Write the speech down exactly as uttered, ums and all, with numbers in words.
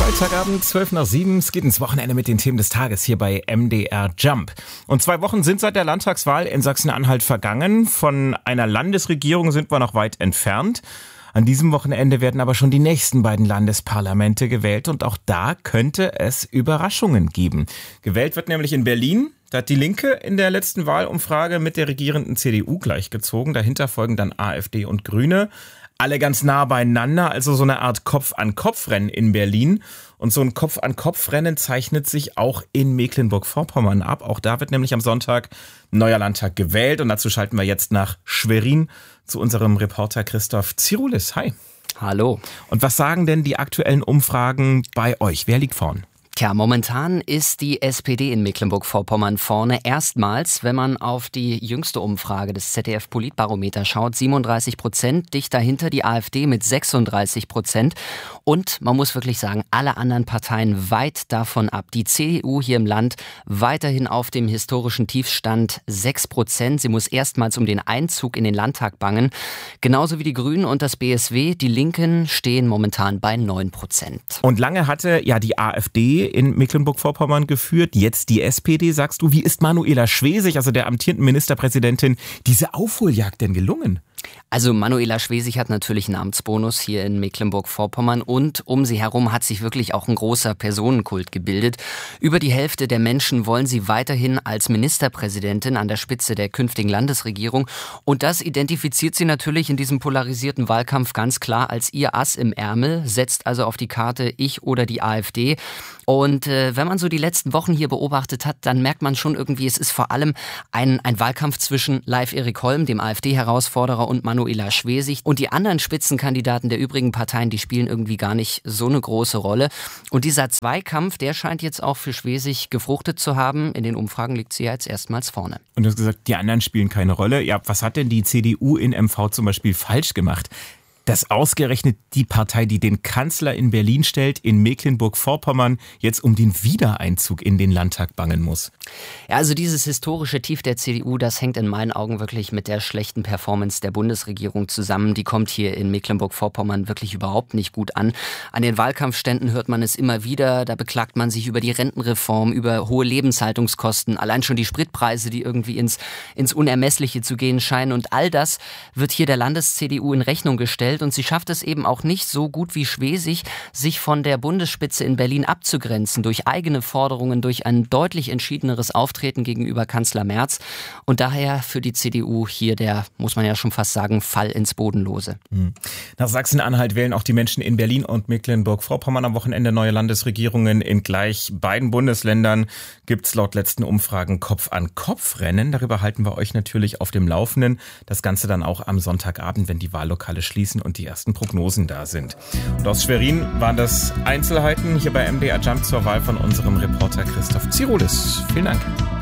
Freitagabend, zwölf nach sieben. Es geht ins Wochenende mit den Themen des Tages hier bei M D R Jump. Und zwei Wochen sind seit der Landtagswahl in Sachsen-Anhalt vergangen. Von einer Landesregierung sind wir noch weit entfernt. An diesem Wochenende werden aber schon die nächsten beiden Landesparlamente gewählt und auch da könnte es Überraschungen geben. Gewählt wird nämlich in Berlin. Da hat die Linke in der letzten Wahlumfrage mit der regierenden C D U gleichgezogen. Dahinter folgen dann AfD und Grüne. Alle ganz nah beieinander, also so eine Art Kopf-an-Kopf-Rennen in Berlin. Und so ein Kopf-an-Kopf-Rennen zeichnet sich auch in Mecklenburg-Vorpommern ab. Auch da wird nämlich am Sonntag ein neuer Landtag gewählt. Und dazu schalten wir jetzt nach Schwerin zu unserem Reporter Christoph Zirulis. Hi. Hallo. Und was sagen denn die aktuellen Umfragen bei euch? Wer liegt vorn? Tja, momentan ist die S P D in Mecklenburg-Vorpommern vorne. Erstmals, wenn man auf die jüngste Umfrage des Z D F-Politbarometer schaut, siebenunddreißig Prozent, dicht dahinter die AfD mit sechsunddreißig Prozent. Und man muss wirklich sagen, alle anderen Parteien weit davon ab. Die C D U hier im Land weiterhin auf dem historischen Tiefstand sechs Prozent. Sie muss erstmals um den Einzug in den Landtag bangen. Genauso wie die Grünen und das B S W. Die Linken stehen momentan bei neun Prozent. Und lange hatte ja die AfD in Mecklenburg-Vorpommern geführt, jetzt die S P D, sagst du. Wie ist Manuela Schwesig, also der amtierenden Ministerpräsidentin, diese Aufholjagd denn gelungen? Also Manuela Schwesig hat natürlich einen Amtsbonus hier in Mecklenburg-Vorpommern und um sie herum hat sich wirklich auch ein großer Personenkult gebildet. Über die Hälfte der Menschen wollen sie weiterhin als Ministerpräsidentin an der Spitze der künftigen Landesregierung und das identifiziert sie natürlich in diesem polarisierten Wahlkampf ganz klar als ihr Ass im Ärmel, setzt also auf die Karte ich oder die AfD. Und äh, wenn man so die letzten Wochen hier beobachtet hat, dann merkt man schon irgendwie, es ist vor allem ein, ein Wahlkampf zwischen Leif Erik Holm, dem AfD-Herausforderer, und Manuela Schwesig. Und die anderen Spitzenkandidaten der übrigen Parteien, die spielen irgendwie gar nicht so eine große Rolle. Und dieser Zweikampf, der scheint jetzt auch für Schwesig gefruchtet zu haben. In den Umfragen liegt sie ja jetzt erstmals vorne. Und du hast gesagt, die anderen spielen keine Rolle. Ja, was hat denn die C D U in M V zum Beispiel falsch gemacht, dass ausgerechnet die Partei, die den Kanzler in Berlin stellt, in Mecklenburg-Vorpommern jetzt um den Wiedereinzug in den Landtag bangen muss? Ja, also dieses historische Tief der C D U, das hängt in meinen Augen wirklich mit der schlechten Performance der Bundesregierung zusammen. Die kommt hier in Mecklenburg-Vorpommern wirklich überhaupt nicht gut an. An den Wahlkampfständen hört man es immer wieder. Da beklagt man sich über die Rentenreform, über hohe Lebenshaltungskosten, allein schon die Spritpreise, die irgendwie ins, ins Unermessliche zu gehen scheinen. Und all das wird hier der Landes-C D U in Rechnung gestellt. Und sie schafft es eben auch nicht so gut wie Schwesig, sich von der Bundesspitze in Berlin abzugrenzen durch eigene Forderungen, durch ein deutlich entschiedeneres Auftreten gegenüber Kanzler Merz. Und daher für die C D U hier der, muss man ja schon fast sagen, Fall ins Bodenlose. Nach Sachsen-Anhalt wählen auch die Menschen in Berlin und Mecklenburg-Vorpommern am Wochenende neue Landesregierungen. In gleich beiden Bundesländern gibt es laut letzten Umfragen Kopf-an-Kopf-Rennen. Darüber halten wir euch natürlich auf dem Laufenden. Das Ganze dann auch am Sonntagabend, wenn die Wahllokale schließen und die ersten Prognosen da sind. Und aus Schwerin waren das Einzelheiten hier bei M D R Jump zur Wahl von unserem Reporter Christoph Zirulis. Vielen Dank.